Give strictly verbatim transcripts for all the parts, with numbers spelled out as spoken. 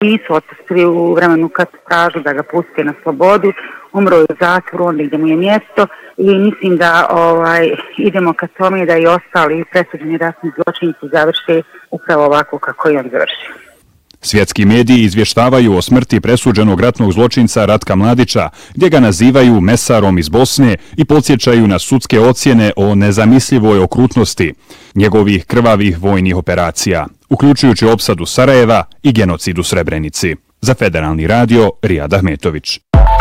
nisu otpustili u vremenu kad tražu da ga puste na slobodu, umro je u zatvoru, onda gdje mu je mjesto i mislim da ovaj, idemo ka tome da i ostali presuđeni ratni zločinci završe upravo ovako kako je on završio. Svjetski mediji izvještavaju o smrti presuđenog ratnog zločinca Ratka Mladića, gdje ga nazivaju mesarom iz Bosne i podsjećaju na sudske ocjene o nezamislivoj okrutnosti njegovih krvavih vojnih operacija, uključujući opsadu Sarajeva i genocid u Srebrenici. Za Federalni radio, Rijad Ahmetović.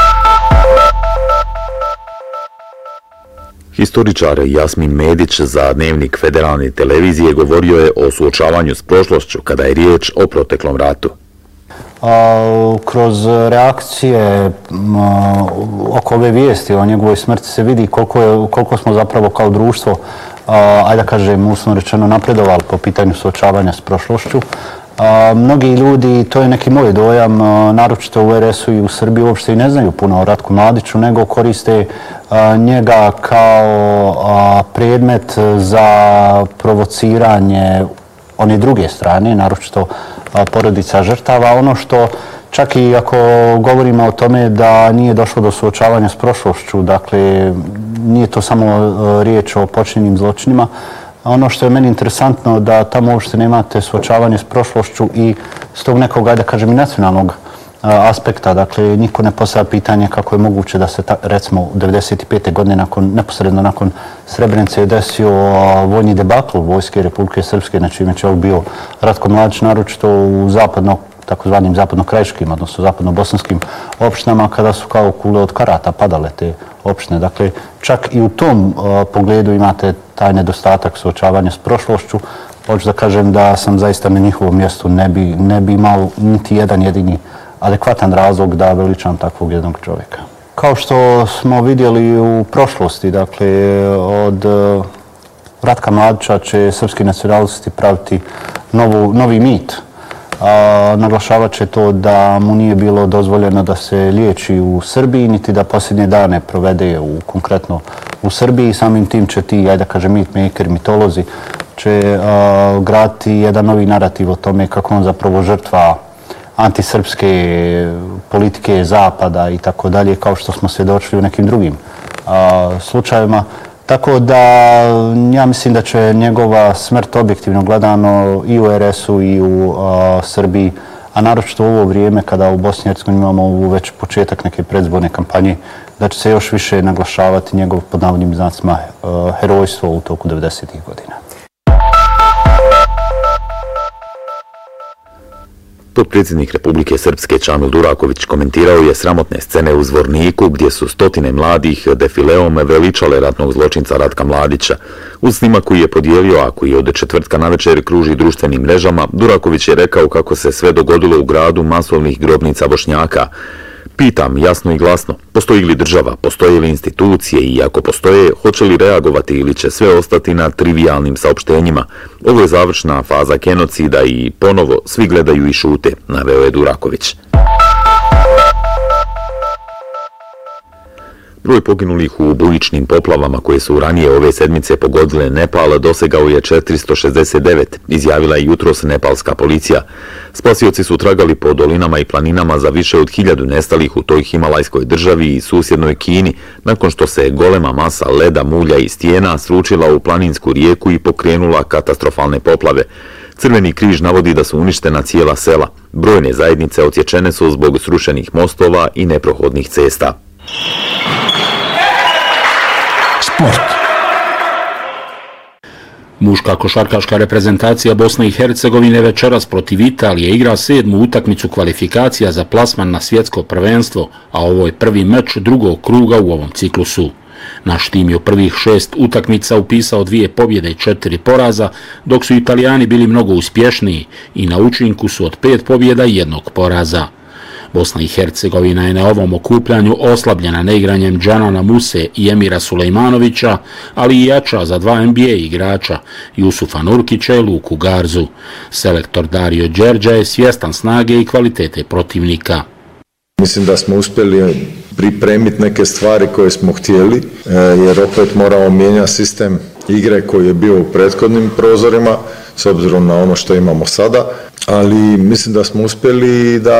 Historičar Jasmin Medić za Dnevnik Federalne televizije govorio je o suočavanju s prošlošću kada je riječ o proteklom ratu. A, kroz reakcije a, oko ove vijesti o njegovoj smrti se vidi koliko, je, koliko smo zapravo kao društvo, a, ajde da kažem, usno rečeno, napredovali po pitanju suočavanja s prošlošću. A, mnogi ljudi, to je neki moj dojam, a, naročito u er esu i u Srbiji, uopšte i ne znaju puno o Ratku Mladiću, nego koriste a, njega kao a, predmet za provociranje one druge strane, naročito a, porodica žrtava. Ono što čak i ako govorimo o tome da nije došlo do suočavanja s prošlošću, dakle nije to samo a, riječ o počinjenim zločinima. Ono što je meni interesantno da tamo uopšte nemate suočavanje s prošlošću i s tog nekog, da kažem, i nacionalnog aspekta. Dakle, niko ne postavlja pitanje kako je moguće da se, ta, recimo, devedeset pete godine, nakon, neposredno nakon Srebrenice, je desio vojni debakl Vojske Republike Srpske, na čime je bio Ratko Mladić, naročito u zapadno, takozvanim zapadno-krajiškim, odnosno zapadno-bosanskim opštinama, kada su kao kule od karata padale te opštine. Dakle, čak i u tom uh, pogledu imate taj nedostatak suočavanja s prošlošću. Hoću da kažem da sam zaista na njihovom mjestu ne bi, ne bi imao niti jedan jedini adekvatan razlog da veličam takvog jednog čovjeka. Kao što smo vidjeli u prošlosti, dakle, od uh, Ratka Mladića će srpski nacionalisti praviti novu, novi mit. A, naglašavat će to da mu nije bilo dozvoljeno da se liječi u Srbiji, niti da posljednje dane provede u, konkretno u Srbiji. Samim tim će ti, ajde da kažem, mitmaker, mitolozi, će a, graditi jedan novi narativ o tome kako on zapravo žrtva antisrpske politike Zapada i tako dalje, kao što smo svjedočili u nekim drugim a, slučajevima. Tako da ja mislim da će njegova smrt objektivno gledano i u er esu i u a, Srbiji, a naročito u ovo vrijeme kada u Bosni i Hercegovini imamo već početak neke predzborne kampanje, da će se još više naglašavati njegov pod navodnim znacima a, herojstvo u toku devedesetih godina. Potpredsjednik Republike Srpske Čamil Duraković komentirao je sramotne scene u Zvorniku gdje su stotine mladih defileom veličale ratnog zločinca Ratka Mladića. Uz snimak koji je podijelio, a koji od četvrtka navečer kruži društvenim mrežama, Duraković je rekao kako se sve dogodilo u gradu masovnih grobnica Bošnjaka. Pitam jasno i glasno, postoji li država, postoje li institucije i ako postoje, hoće li reagovati ili će sve ostati na trivialnim saopštenjima? Ovo je završna faza genocida i ponovo svi gledaju i šute, naveo je Duraković. Broj poginulih u bujičnim poplavama koje su ranije ove sedmice pogodile Nepal dosegao je četiristo šezdeset devet, izjavila je jutros nepalska policija. Spasioci su tragali po dolinama i planinama za više od hiljadu nestalih u toj himalajskoj državi i susjednoj Kini, nakon što se golema masa leda, mulja i stijena sručila u planinsku rijeku i pokrenula katastrofalne poplave. Crveni križ navodi da su uništena cijela sela. Brojne zajednice odsječene su zbog srušenih mostova i neprohodnih cesta. Sport. Muška košarkaška reprezentacija Bosne i Hercegovine večeras protiv Italije igra sedmu utakmicu kvalifikacija za plasman na svjetsko prvenstvo, a ovo je prvi meč drugog kruga u ovom ciklusu. Naš tim je u prvih šest utakmica upisao dvije pobjede i četiri poraza, dok su Italijani bili mnogo uspješniji i na učinku su od pet pobjeda i jednog poraza. Bosna i Hercegovina je na ovom okupljanju oslabljena neigranjem Džanana Muse i Emira Sulejmanovića, ali i jača za dva en be a igrača, Jusufa Nurkića i Luku Garzu. Selektor Dario Đerđa je svjestan snage i kvalitete protivnika. Mislim da smo uspjeli pripremiti neke stvari koje smo htjeli, jer opet moramo mijenjati sistem igre koji je bio u prethodnim prozorima, s obzirom na ono što imamo sada. ali mislim da smo uspjeli da